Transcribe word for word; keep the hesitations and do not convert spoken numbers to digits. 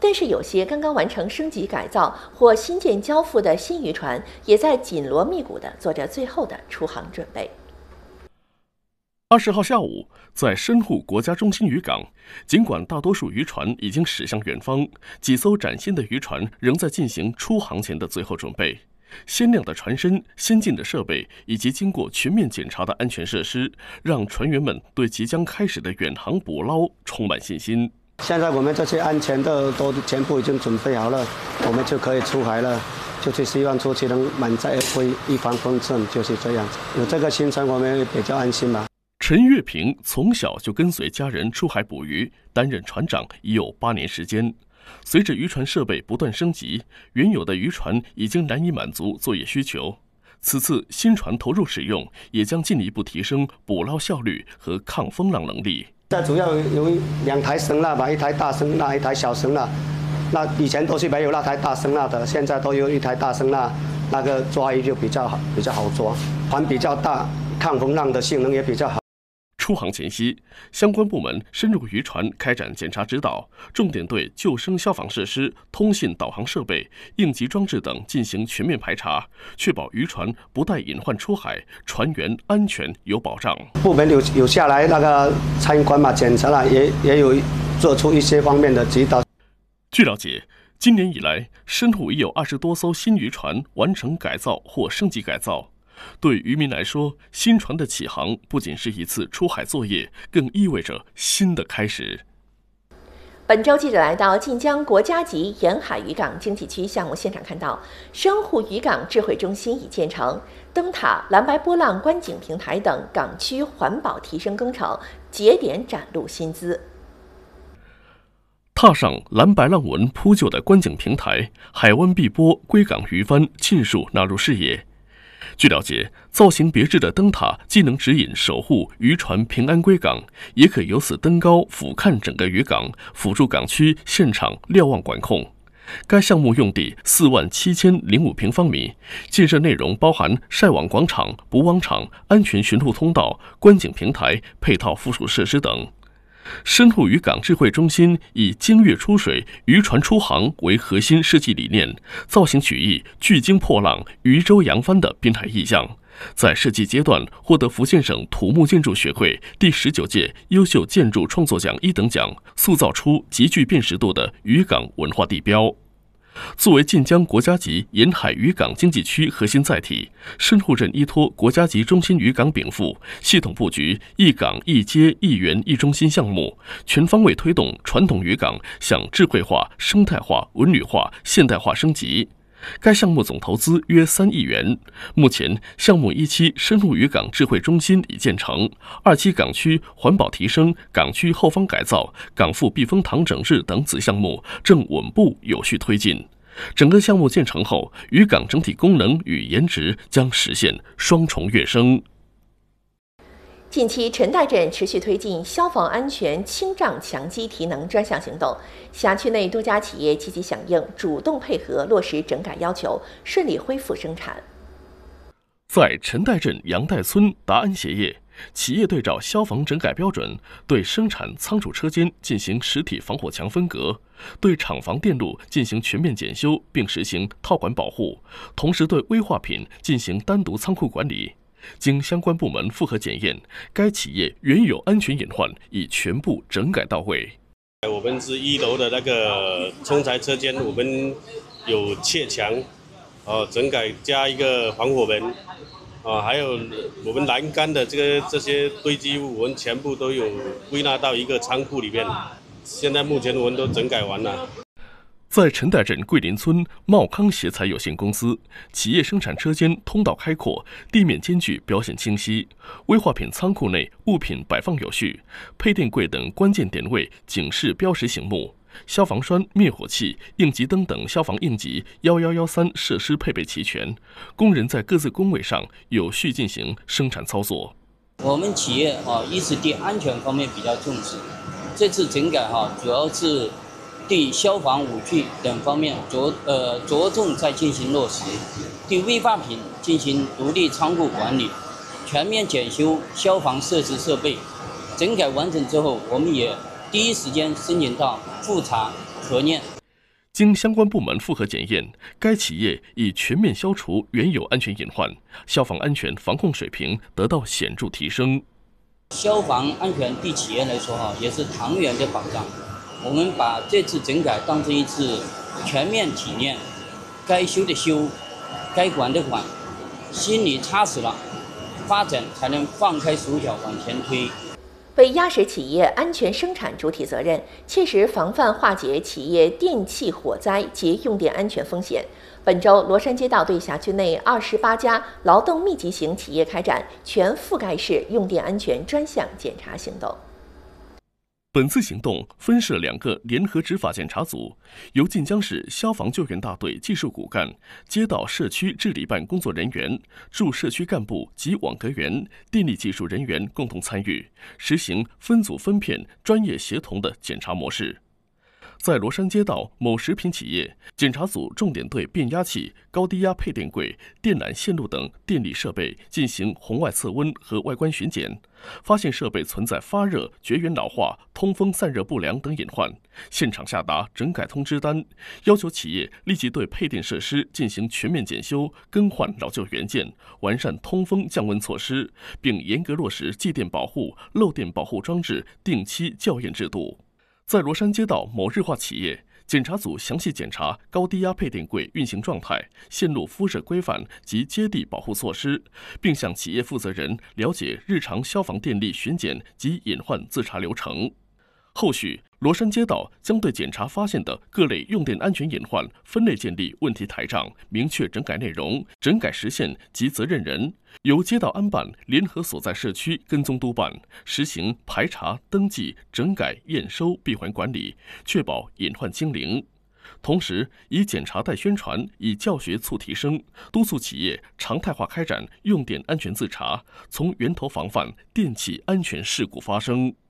但是有些刚刚完成升级改造或新建交付的新渔船，也在紧锣密鼓地做着最后的出航准备。 二十号下午，在深沪国家中心渔港，尽管大多数渔船已经驶向远方，几艘崭新的渔船仍在进行出航前的最后准备。鲜亮的船身、先进的设备以及经过全面检查的安全设施，让船员们对即将开始的远航捕捞充满信心。 现在我们这些安全的都全部已经准备好了，我们就可以出海了。就是希望出去能满载而归，一帆风顺，就是这样子。有这个行程，我们也比较安心吧。 陈月平从小就跟随家人出海捕鱼，担任船长已有八年时间。随着渔船设备不断升级，原有的渔船已经难以满足作业需求。此次新船投入使用，也将进一步提升捕捞效率和抗风浪能力。 这主要有两台声呐吧，一台大声呐，一台小声呐。那以前都是没有那台大声呐的，现在都有一台大声呐，那个抓鱼就比较好，比较好抓，船比较大，抗风浪的性能也比较好。 出航前夕，相关部门深入渔船开展检查指导，重点对救生消防设施、通信导航设备、应急装置等进行全面排查，确保渔船不带隐患出海，船员安全有保障。 部门有有下来那个参观嘛，检查了，也也有做出一些方面的指导。 据了解，今年以来，深沪已有二十多艘新渔船完成改造或升级改造。对渔民来说，新船的起航不仅是一次出海作业，更意味着新的开始。 本周记者来到晋江国家级沿海渔港经济区项目现场，看到深沪渔港智慧中心已建成，灯塔、蓝白波浪观景平台等港区环保提升工程节点展露新姿。 踏上蓝白浪纹铺就的观景平台，海湾碧波、归港渔帆尽数纳入视野。据了解，造型别致的灯塔既能指引守护渔船平安归港，也可由此登高俯瞰整个渔港，辅助港区现场瞭望管控。该项目用地四万七千零五平方米，建设内容包含晒网广场、捕网场、安全巡护通道、观景平台、配套附属设施等。深沪渔港智慧中心以精跃出水、渔船出航为核心设计理念，造型取意巨鲸破浪、渔舟扬帆的滨海意象。在设计阶段获得福建省土木建筑学会第十九届优秀建筑创作奖一等奖，塑造出极具辨识度的渔港文化地标。作为晋江国家级沿海渔港经济区核心载体，深沪镇依托国家级中心渔港禀赋，系统布局一港一街一园一中心项目，全方位推动传统渔港向智慧化、生态化、文旅化、现代化升级。该项目总投资约三亿元。目前，项目一期深沪渔港智慧中心已建成，二期港区环保提升、港区后方改造、港埠避风塘整治等子项目正稳步有序推进。整个项目建成后，渔港整体功能与颜值将实现双重跃升。 近期，陈岱镇持续推进消防安全清障强基提能专项行动，辖区内多家企业积极响应，主动配合落实整改要求，顺利恢复生产。 在陈岱镇杨岱村达安协业，企业对照消防整改标准，对生产仓储车间进行实体防火墙分隔，对厂房电路进行全面检修，并实行套管保护，同时对危化品进行单独仓库管理。经相关部门复核检验，该企业原有安全隐患已全部整改到位。 我们是一楼的那个冲裁车间，我们有砌墙，哦，整改加一个防火门，啊，还有我们栏杆的这个这些堆积物，我们全部都有归纳到一个仓库里面。现在目前我们都整改完了。 在陈岱镇桂林村茂康协材有限公司，企业生产车间通道开阔，地面间距表现清晰，危化品仓库内物品摆放有序，配电柜等关键点位警示标识醒目，消防栓、灭火器、应急灯等消防应急一一一三设施配备齐全，工人在各自工位上有序进行生产操作。 我们企业啊，一是对安全方面比较重视，这次整改哈，主要是对消防武器等方面着呃着重在进行落实，对危化品进行独立仓库管理，全面检修消防设施设备。整改完成之后，我们也第一时间申请到复查核验。 经相关部门复核检验，该企业已全面消除原有安全隐患，消防安全防控水平得到显著提升。 消防安全对企业来说哈，也是长远的保障。我们把这次整改当成一次全面体验，该修的修，该管的管，心里踏实了，发展才能放开手脚往前推。 为压实企业安全生产主体责任，切实防范化解企业电气火灾及用电安全风险，本周罗山街道对辖区内二十八家劳动密集型企业开展全覆盖式用电安全专项检查行动。 本次行动分设两个联合执法检查组，由晋江市消防救援大队技术骨干、街道社区治理办工作人员、驻社区干部及网格员、电力技术人员共同参与，实行分组分片、专业协同的检查模式。在罗山街道某食品企业，检查组重点对变压器、高低压配电柜、电缆线路等电力设备进行红外测温和外观巡检，发现设备存在发热、绝缘老化、通风散热不良等隐患，现场下达整改通知单，要求企业立即对配电设施进行全面检修，更换老旧元件，完善通风降温措施，并严格落实继电保护、漏电保护装置定期校验制度。在罗山街道某日化企业，检查组详细检查高低压配电柜运行状态、线路敷设规范及接地保护措施，并向企业负责人了解日常消防电力巡检及隐患自查流程。后续，罗山街道将对检查发现的各类用电安全隐患分类建立问题台账，明确整改内容、整改时限及责任人，由街道安办联合所在社区跟踪督办，实行排查、登记、整改、验收、闭环管理，确保隐患清零。同时，以检查带宣传，以教学促提升，督促企业常态化开展用电安全自查，从源头防范电气安全事故发生。